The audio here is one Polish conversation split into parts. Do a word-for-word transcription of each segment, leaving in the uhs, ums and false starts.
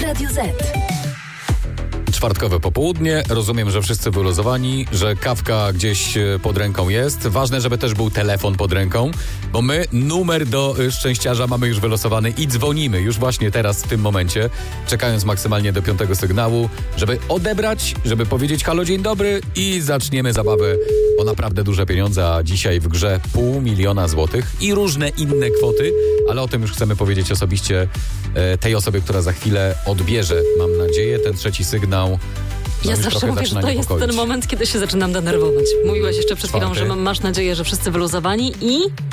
Radio Z. Czwartkowe popołudnie. Rozumiem, że wszyscy wyluzowani, że kawka gdzieś pod ręką jest. Ważne, żeby też był telefon pod ręką, bo my numer do szczęściarza mamy już wylosowany i dzwonimy już właśnie teraz w tym momencie, czekając maksymalnie do piątego sygnału, żeby odebrać, żeby powiedzieć halo, dzień dobry i zaczniemy zabawę o naprawdę duże pieniądze, a dzisiaj w grze pół miliona złotych i różne inne kwoty, ale o tym już chcemy powiedzieć osobiście e, tej osobie, która za chwilę odbierze, mam nadzieję, ten trzeci sygnał. Ja zawsze mówię, że to jest ten moment, kiedy się zaczynam denerwować. Mówiłaś jeszcze przed chwilą, że masz nadzieję, że wszyscy wyluzowani i...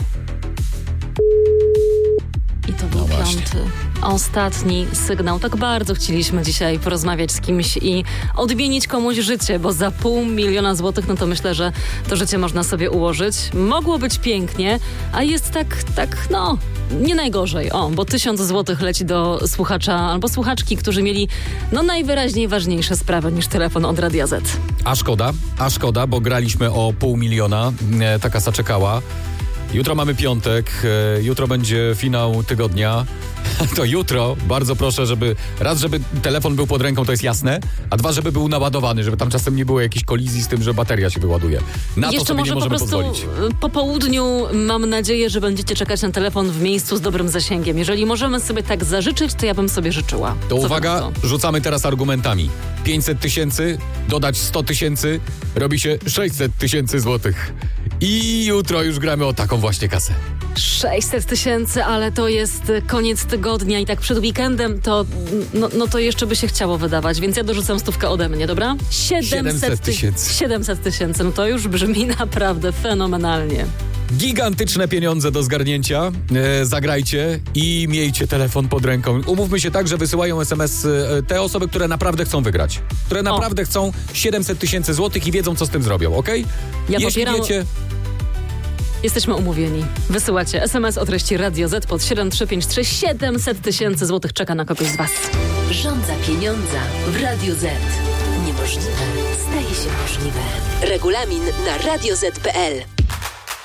I to był no piąty, ostatni sygnał. Tak bardzo chcieliśmy dzisiaj porozmawiać z kimś i odmienić komuś życie, bo za pół miliona złotych, no to myślę, że to życie można sobie ułożyć. Mogło być pięknie, a jest tak, tak, no, nie najgorzej. O, bo tysiąc złotych leci do słuchacza albo słuchaczki, którzy mieli, no, najwyraźniej ważniejsze sprawy niż telefon od Radia Z. A szkoda, a szkoda, bo graliśmy o pół miliona, e, ta kasa czekała. Jutro mamy piątek, e, jutro będzie finał tygodnia. To jutro bardzo proszę, żeby raz, żeby telefon był pod ręką, to jest jasne, a dwa, żeby był naładowany, żeby tam czasem nie było jakiejś kolizji z tym, że bateria się wyładuje. Na Jeszcze to sobie może nie możemy po prostu pozwolić. Po południu mam nadzieję, że będziecie czekać na telefon w miejscu z dobrym zasięgiem. Jeżeli możemy sobie tak zażyczyć, to ja bym sobie życzyła. To Co uwaga, to? rzucamy teraz argumentami. pięćset tysięcy, dodać sto tysięcy, robi się sześćset tysięcy złotych. I jutro już gramy o taką właśnie kasę. sześćset tysięcy, ale to jest koniec tygodnia i tak przed weekendem to, no, no to jeszcze by się chciało wydawać, więc ja dorzucam stówkę ode mnie, dobra? siedemset tysięcy. siedemset tysięcy, no to już brzmi naprawdę fenomenalnie. Gigantyczne pieniądze do zgarnięcia. E, zagrajcie i miejcie telefon pod ręką. Umówmy się tak, że wysyłają es em es e, te osoby, które naprawdę chcą wygrać. Które naprawdę o. chcą siedemset tysięcy złotych i wiedzą, co z tym zrobią, okej? Ja Jeśli popieram... wiecie... Jesteśmy umówieni. Wysyłacie es em es o treści Radio Z pod siedem trzy pięć trzy. siedemset tysięcy złotych czeka na kogoś z was. Rządza pieniądza w Radio Z. Niemożliwe staje się możliwe. Regulamin na radio zet kropka pe el.